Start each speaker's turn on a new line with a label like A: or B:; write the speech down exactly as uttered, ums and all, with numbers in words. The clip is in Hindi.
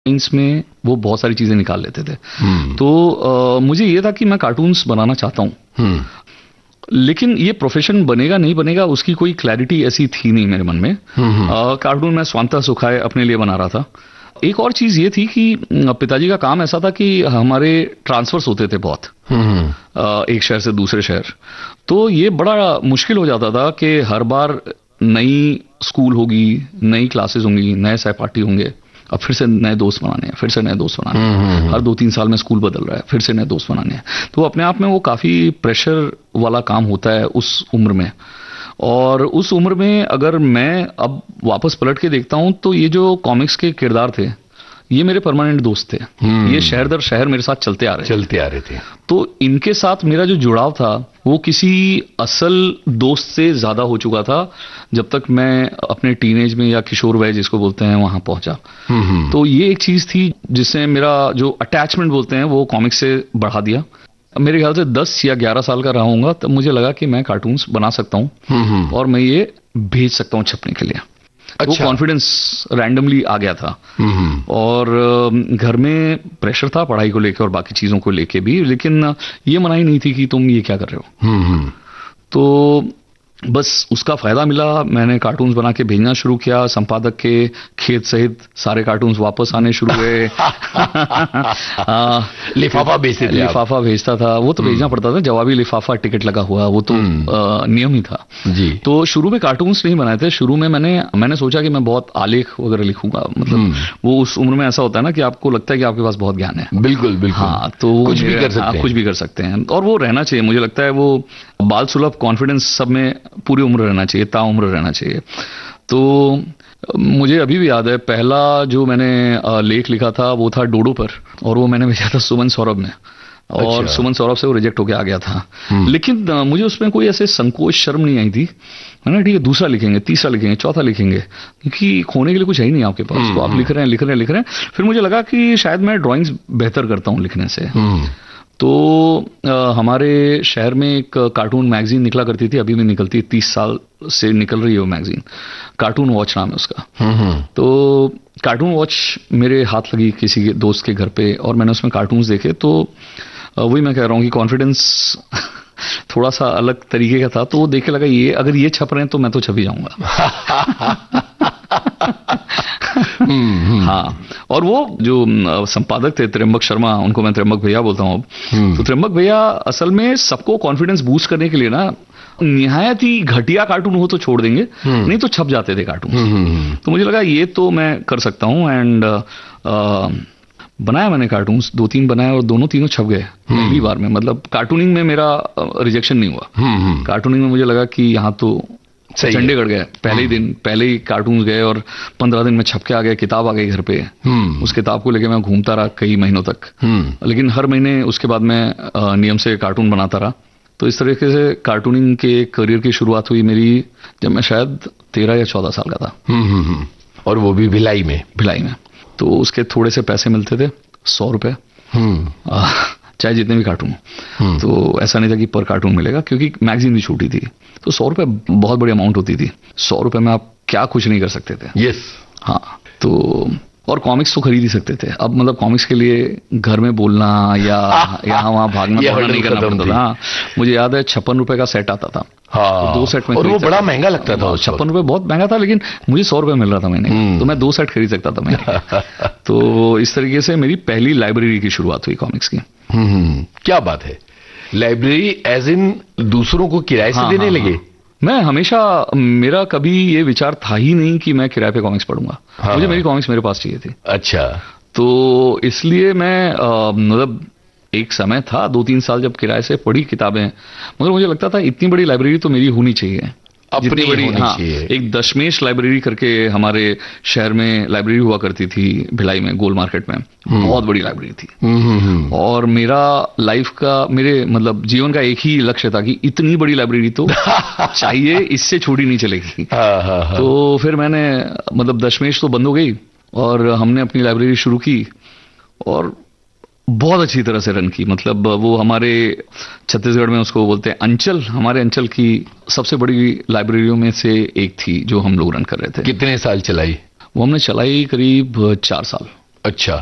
A: साइंस में वो बहुत सारी चीजें निकाल लेते थे। तो आ, मुझे ये था कि मैं कार्टून्स बनाना चाहता हूँ, लेकिन ये प्रोफेशन बनेगा नहीं बनेगा उसकी कोई क्लैरिटी ऐसी थी नहीं मेरे मन में। आ, कार्टून मैं स्वांतः सुखाए अपने लिए बना रहा था। एक और चीज ये थी कि पिताजी का काम ऐसा था कि हमारे ट्रांसफर्स होते थे बहुत, आ, एक शहर से दूसरे शहर। तो ये बड़ा मुश्किल हो जाता था कि हर बार नई स्कूल होगी, नई क्लासेस होंगी, नए सहपाठी होंगे, अब फिर से नए दोस्त बनाने हैं, फिर से नए दोस्त बनाने हैं, हर दो तीन साल में स्कूल बदल रहा है, फिर से नए दोस्त बनाने हैं। तो अपने आप में वो काफी प्रेशर वाला काम होता है उस उम्र में। और उस उम्र में अगर मैं अब वापस पलट के देखता हूं तो ये जो कॉमिक्स के किरदार थे ये मेरे परमानेंट दोस्त थे। ये शहर दर शहर मेरे साथ चलते आ रहे
B: चलते आ रहे थे।
A: तो इनके साथ मेरा जो जुड़ाव था वो किसी असल दोस्त से ज्यादा हो चुका था जब तक मैं अपने टीनेज में या किशोर वय जिसको बोलते हैं वहां पहुंचा। तो ये एक चीज थी जिसने मेरा जो अटैचमेंट बोलते हैं वो कॉमिक्स से बढ़ा दिया। मेरे ख्याल से दस या ग्यारह साल का रहा हूंगा तब मुझे लगा कि मैं कार्टून्स बना सकता हूँ और मैं ये भेज सकता हूँ छपने के लिए। अच्छा। वो कॉन्फिडेंस रैंडमली आ गया था। और घर में प्रेशर था पढ़ाई को लेकर और बाकी चीजों को लेकर भी, लेकिन ये मनाही नहीं थी कि तुम ये क्या कर रहे हो। तो बस उसका फायदा मिला, मैंने कार्टून्स बना के भेजना शुरू किया। संपादक के खेत सहित सारे कार्टून्स वापस आने शुरू हुए।
B: लिफाफा भेजते थे?
A: लिफाफा भेजता था, वो तो भेजना पड़ता था, जवाबी लिफाफा टिकट लगा हुआ, वो तो आ, नियम ही था
B: जी।
A: तो शुरू में कार्टून्स नहीं बनाए थे। शुरू में मैंने मैंने सोचा कि मैं बहुत आलेख वगैरह लिखूंगा। मतलब वो उस उम्र में ऐसा होता है ना कि आपको लगता है कि आपके पास बहुत ज्ञान है।
B: बिल्कुल बिल्कुल।
A: हाँ, तो
B: कुछ भी कर सकते हैं,
A: कुछ भी कर सकते हैं और वो रहना चाहिए। मुझे लगता है वो बाल सुलभ कॉन्फिडेंस सब में पूरी उम्र रहना चाहिए, ता उम्र रहना चाहिए। तो मुझे अभी भी याद है पहला जो मैंने लेख लिखा था वो था डोडो पर, और वो मैंने भेजा था सुमन सौरभ में। और अच्छा। सुमन सौरभ से वो रिजेक्ट होके आ गया था। लेकिन मुझे उसमें कोई ऐसे संकोच शर्म नहीं आई थी। मैंने ठीक है दूसरा लिखेंगे, तीसरा लिखेंगे, चौथा लिखेंगे, क्योंकि खोने के लिए कुछ है ही नहीं आपके पास। तो आप लिख रहे हैं लिख रहे हैं लिख रहे हैं। फिर मुझे लगा कि शायद मैं ड्राइंग्स बेहतर करता हूँ लिखने से। तो आ, हमारे शहर में एक कार्टून मैगजीन निकला करती थी, अभी भी निकलती है, तीस साल से निकल रही है वो मैगजीन। कार्टून वॉच नाम है उसका। तो कार्टून वॉच मेरे हाथ लगी किसी के दोस्त के घर पे और मैंने उसमें कार्टून्स देखे। तो वही मैं कह रहा हूँ कि कॉन्फिडेंस थोड़ा सा अलग तरीके का था। तो वो देखे लगा ये अगर ये छप रहे हैं तो मैं तो छप ही जाऊंगा। हाँ, और वो जो संपादक थे त्र्यंबक शर्मा, उनको मैं त्र्यंबक भैया बोलता हूँ अब। तो त्र्यंबक भैया असल में सबको कॉन्फिडेंस बूस्ट करने के लिए ना निहायत ही घटिया कार्टून हो तो छोड़ देंगे, नहीं तो छप जाते थे कार्टून। तो मुझे लगा ये तो मैं कर सकता हूँ। एंड बनाया मैंने कार्टून्स, दो तीन बनाए और दोनों तीनों छप गए पहली बार में। मतलब कार्टूनिंग में मेरा रिजेक्शन नहीं हुआ। कार्टूनिंग में मुझे लगा कि यहाँ तो चंडीगढ़ गए पहले ही दिन, पहले ही कार्टून गए और पंद्रह दिन में छप के आ गए, किताब आ गई घर पे। उस किताब को लेके मैं घूमता रहा कई महीनों तक, लेकिन हर महीने उसके बाद मैं नियम से कार्टून बनाता रहा। तो इस तरीके से कार्टूनिंग के करियर की शुरुआत हुई मेरी जब मैं शायद तेरह या चौदह साल का था।
B: और वो भी भिलाई में?
A: भिलाई में। तो उसके थोड़े से पैसे मिलते थे, सौ रुपए, चाहे जितने भी कार्टून। तो ऐसा नहीं था कि पर कार्टून मिलेगा, क्योंकि मैगजीन भी छोटी थी। तो सौ रुपए बहुत बड़ी अमाउंट होती थी। सौ रुपए में आप क्या कुछ नहीं कर सकते थे।
B: यस।
A: हाँ, तो और कॉमिक्स तो खरीद ही सकते थे। अब मतलब कॉमिक्स के लिए घर में बोलना या यहाँ वहाँ भागना नहीं करना पड़ता था। हाँ, मुझे याद है छप्पन रुपए का सेट आता था।
B: हाँ,
A: तो दो सेट में,
B: और वो बड़ा महंगा लगता था।
A: छप्पन रुपए बहुत महंगा था, लेकिन मुझे सौ रुपए मिल रहा था महीने, तो मैं दो सेट खरीद सकता था मैंने। तो इस तरीके से मेरी पहली लाइब्रेरी की शुरुआत हुई कॉमिक्स की।
B: क्या बात है, लाइब्रेरी एज इन दूसरों को किराए से देने लगे?
A: मैं हमेशा, मेरा कभी ये विचार था ही नहीं कि मैं किराए पे कॉमिक्स पढ़ूंगा। हाँ, मुझे मेरी कॉमिक्स मेरे पास चाहिए थी।
B: अच्छा।
A: तो इसलिए मैं मतलब एक समय था दो तीन साल जब किराए से पढ़ी किताबें, मगर मुझे लगता था इतनी बड़ी लाइब्रेरी तो मेरी होनी चाहिए,
B: अपनी बड़ी। हाँ,
A: एक दशमेश लाइब्रेरी करके हमारे शहर में लाइब्रेरी हुआ करती थी भिलाई में, गोल मार्केट में, बहुत बड़ी लाइब्रेरी थी। और मेरा लाइफ का, मेरे मतलब जीवन का एक ही लक्ष्य था कि इतनी बड़ी लाइब्रेरी तो चाहिए, इससे छोटी नहीं चलेगी। तो फिर मैंने मतलब दशमेश तो बंद हो गई और हमने अपनी लाइब्रेरी शुरू की और बहुत अच्छी तरह से रन की। मतलब वो हमारे छत्तीसगढ़ में उसको बोलते हैं अंचल, हमारे अंचल की सबसे बड़ी लाइब्रेरियों में से एक थी जो हम लोग रन कर रहे थे।
B: कितने साल चलाई?
A: वो हमने चलाई करीब चार साल।
B: अच्छा